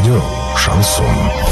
Радио «Шансон».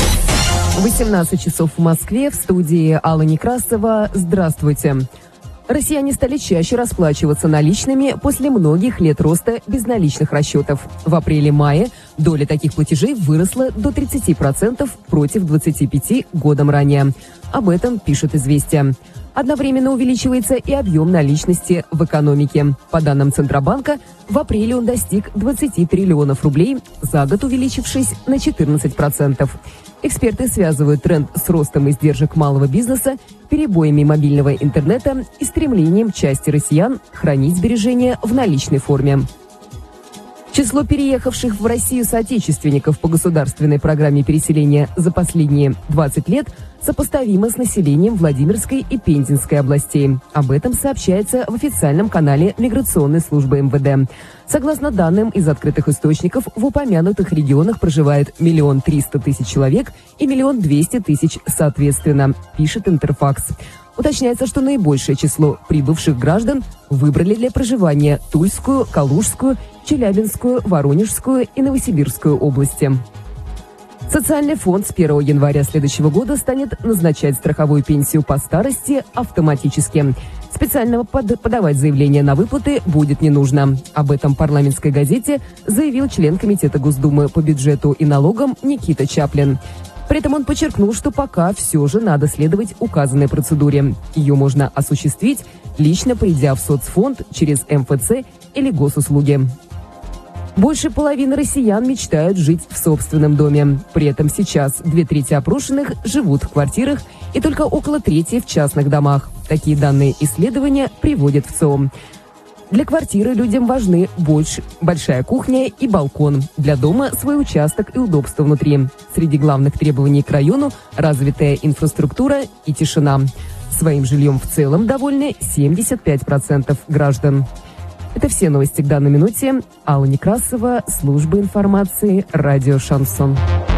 18 часов в Москве, в студии Алла Некрасова. Здравствуйте. Россияне стали чаще расплачиваться наличными после многих лет роста безналичных расчетов. В апреле-мае доля таких платежей выросла до 30% против 25% годом ранее. Об этом пишет «Известия». Одновременно увеличивается и объем наличности в экономике. По данным Центробанка, в апреле он достиг 20 триллионов рублей, за год увеличившись на 14%. Эксперты связывают тренд с ростом издержек малого бизнеса, перебоями мобильного интернета и стремлением части россиян хранить сбережения в наличной форме. Число переехавших в Россию соотечественников по государственной программе переселения за последние 20 лет сопоставимо с населением Владимирской и Пензенской областей. Об этом сообщается в официальном канале Миграционной службы МВД. Согласно данным из открытых источников, в упомянутых регионах проживает 1 300 000 человек и 1 200 000 соответственно, пишет Интерфакс. Уточняется, что наибольшее число прибывших граждан выбрали для проживания Тульскую, Калужскую, Челябинскую, Воронежскую и Новосибирскую области. Социальный фонд с 1 января следующего года станет назначать страховую пенсию по старости автоматически. Специально подавать заявление на выплаты будет не нужно. Об этом в парламентской газете заявил член Комитета Госдумы по бюджету и налогам Никита Чаплин. При этом он подчеркнул, что пока все же надо следовать указанной процедуре. Ее можно осуществить, лично придя в соцфонд через МФЦ или госуслуги. Больше половины россиян мечтают жить в собственном доме. При этом сейчас 2/3 опрошенных живут в квартирах и только около трети в частных домах. Такие данные исследования приводят в ЦИОМ. Для квартиры людям важны большая кухня и балкон. Для дома свой участок и удобство внутри. Среди главных требований к району – развитая инфраструктура и тишина. Своим жильем в целом довольны 75% граждан. Это все новости к данной минуте. Алла Некрасова, служба информации, радио «Шансон».